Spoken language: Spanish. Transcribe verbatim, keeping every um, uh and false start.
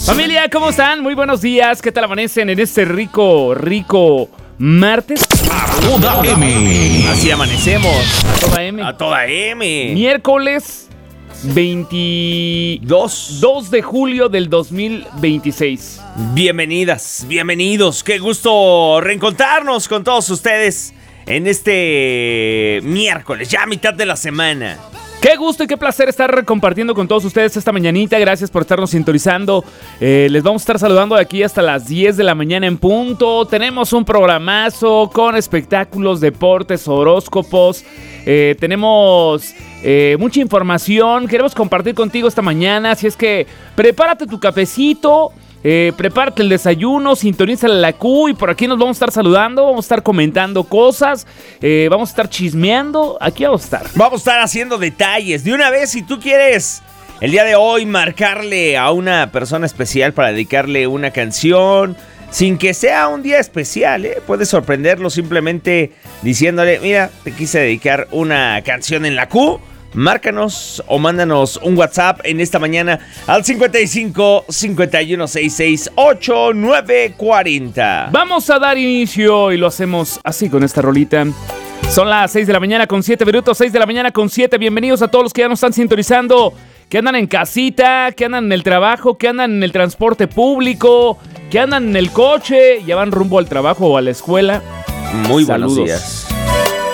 Familia, ¿cómo están? Muy buenos días. ¿Qué tal amanecen en este rico, rico martes? A toda M. Así amanecemos. A toda M. A toda M. Miércoles veintidós de julio del dos mil veintiséis. Bienvenidas, bienvenidos. Qué gusto reencontrarnos con todos ustedes en este miércoles, ya a mitad de la semana. Qué gusto y qué placer estar compartiendo con todos ustedes esta mañanita. Gracias por estarnos sintonizando. Eh, les vamos a estar saludando de aquí hasta las diez de la mañana en punto. Tenemos un programazo con espectáculos, deportes, horóscopos. Eh, tenemos eh, mucha información. Queremos compartir contigo esta mañana. Así es que prepárate tu cafecito. Eh, prepárate el desayuno, sintoniza la Q y por aquí nos vamos a estar saludando, vamos a estar comentando cosas, eh, vamos a estar chismeando, aquí vamos a estar. Vamos a estar haciendo detalles. De una vez, si tú quieres el día de hoy marcarle a una persona especial para dedicarle una canción, sin que sea un día especial, ¿eh? Puedes sorprenderlo simplemente diciéndole, mira, te quise dedicar una canción en la Q. Márcanos o mándanos un WhatsApp en esta mañana al cincuenta y cinco, cincuenta y uno, sesenta y seis, ochenta y nueve, cuarenta. Vamos a dar inicio y lo hacemos así con esta rolita. Son las seis de la mañana con siete minutos, seis de la mañana con siete. Bienvenidos a todos los que ya nos están sintonizando, que andan en casita, que andan en el trabajo, que andan en el transporte público, que andan en el coche, ya van rumbo al trabajo o a la escuela. Muy Saludos. buenos días.